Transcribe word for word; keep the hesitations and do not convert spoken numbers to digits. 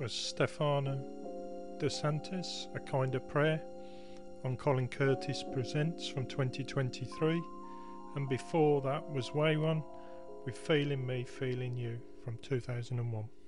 was Stefano Dos Santos, A Kind of Prayer, on Colin Curtis Presents from twenty twenty-three, and before that was Way One with Feeling Me, Feeling You from two thousand one.